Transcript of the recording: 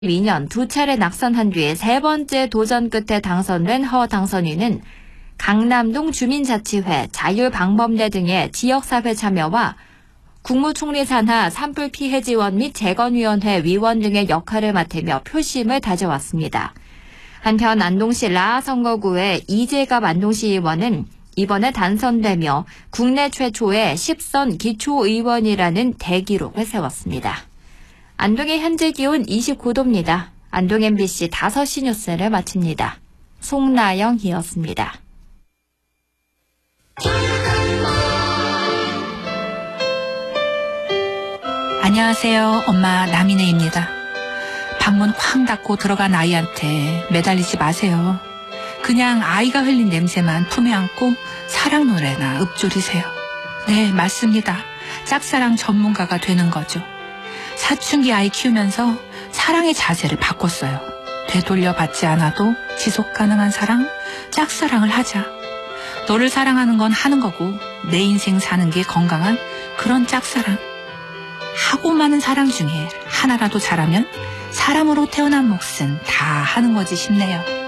2022년 두 차례 낙선한 뒤에 세 번째 도전 끝에 당선된 허 당선인은 강남동 주민자치회, 자율방범대 등의 지역사회 참여와 국무총리 산하 산불 피해 지원 및 재건위원회 위원 등의 역할을 맡으며 표심을 다져왔습니다. 한편 안동시 라하 선거구의 이재갑 안동시 의원은 이번에 당선되며 국내 최초의 10선 기초의원이라는 대기록을 세웠습니다. 안동의 현재 기온 29도입니다. 안동 MBC 5시 뉴스를 마칩니다. 송나영이었습니다. 안녕하세요. 엄마 남인혜입니다. 방문 쾅 닫고 들어간 아이한테 매달리지 마세요. 그냥 아이가 흘린 냄새만 품에 안고 사랑 노래나 읊조리세요. 네, 맞습니다. 짝사랑 전문가가 되는 거죠. 사춘기 아이 키우면서 사랑의 자세를 바꿨어요. 되돌려 받지 않아도 지속 가능한 사랑, 짝사랑을 하자. 너를 사랑하는 건 하는 거고 내 인생 사는 게 건강한 그런 짝사랑. 하고 많은 사랑 중에 하나라도 잘하면 사람으로 태어난 몫은 다 하는 거지 싶네요.